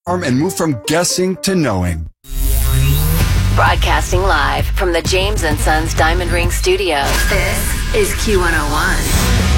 and move from guessing to knowing. Broadcasting live from the James & Sons Diamond Ring Studios. This is Q101.